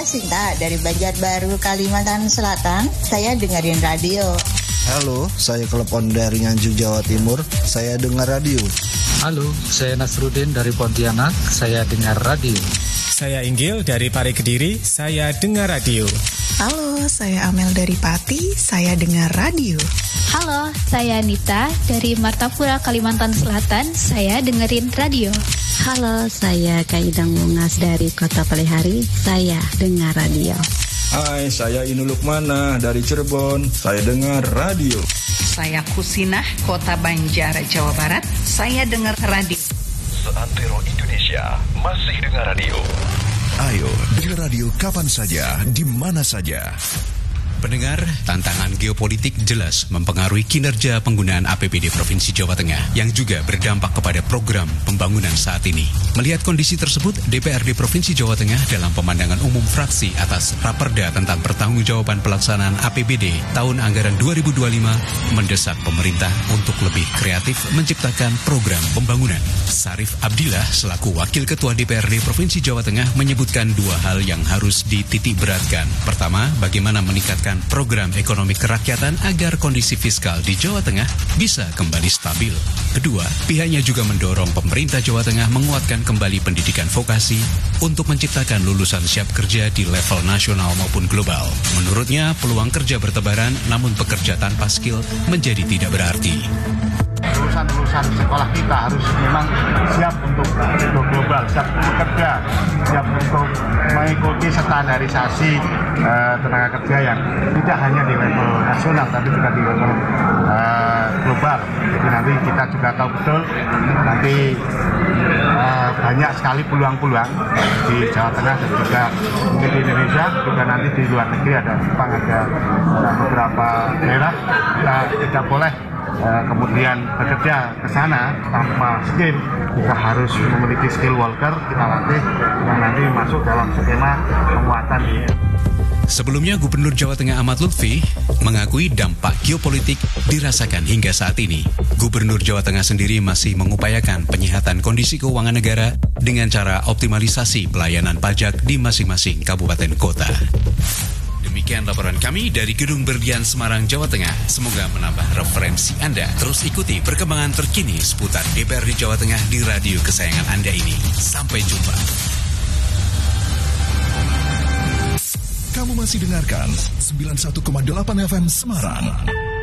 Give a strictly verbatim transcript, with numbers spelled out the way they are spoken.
Sinta dari Banjarbaru, Kalimantan Selatan. Saya dengerin radio. Halo, saya Klepon dari Nganjuk, Jawa Timur. Saya dengar radio. Halo, saya Nasruddin dari Pontianak. Saya dengar radio. Saya Inggil dari Pare Kediri. Saya dengar radio. Halo, saya Amel dari Pati. Saya dengar radio. Halo, saya Nita dari Martapura, Kalimantan Selatan. Saya dengerin radio. Halo, saya Kaidang Mungas dari Kota Palihari. Saya dengar radio. Hai, saya Inul Lukmana dari Cirebon. Saya dengar radio. Saya Kusinah, Kota Banjar, Jawa Barat. Saya dengar radio. Seantero Indonesia masih dengar radio. Ayo, dengar radio kapan saja, di mana saja. Pendengar, tantangan geopolitik jelas mempengaruhi kinerja penggunaan A P B D Provinsi Jawa Tengah yang juga berdampak kepada program pembangunan saat ini. Melihat kondisi tersebut, D P R D Provinsi Jawa Tengah dalam pemandangan umum fraksi atas Raperda tentang pertanggungjawaban pelaksanaan A P B D tahun anggaran dua ribu dua puluh lima mendesak pemerintah untuk lebih kreatif menciptakan program pembangunan. Sarif Abdillah selaku Wakil Ketua D P R D Provinsi Jawa Tengah menyebutkan dua hal yang harus dititikberatkan. Pertama, bagaimana meningkatkan program ekonomi kerakyatan agar kondisi fiskal di Jawa Tengah bisa kembali stabil. Kedua, pihaknya juga mendorong pemerintah Jawa Tengah menguatkan kembali pendidikan vokasi untuk menciptakan lulusan siap kerja di level nasional maupun global. Menurutnya, peluang kerja bertebaran namun pekerja tanpa skill menjadi tidak berarti. Lulusan-lulusan sekolah kita harus memang siap untuk untuk global, siap bekerja, siap untuk mengikuti standarisasi uh, tenaga kerja yang tidak hanya di level nasional tapi juga di level uh, global. Jadi nanti kita juga tahu betul nanti uh, banyak sekali peluang-peluang di Jawa Tengah dan juga mungkin di Indonesia, juga nanti di luar negeri ada Jepang, ada, ada beberapa daerah. Kita tidak boleh Uh, kemudian bekerja ke sana tanpa skill. Kita harus memiliki skill worker, kita latih yang nanti masuk dalam skema penguatan. Sebelumnya, Gubernur Jawa Tengah Ahmad Lutfi mengakui dampak geopolitik dirasakan hingga saat ini. Gubernur Jawa Tengah sendiri masih mengupayakan penyehatan kondisi keuangan negara dengan cara optimalisasi pelayanan pajak di masing-masing kabupaten kota. Demikian laporan kami dari Gedung Berlian Semarang, Jawa Tengah. Semoga menambah referensi Anda. Terus ikuti perkembangan terkini seputar D P R D Jawa Tengah di radio kesayangan Anda ini. Sampai jumpa. Kamu masih dengarkan sembilan puluh satu koma delapan F M Semarang.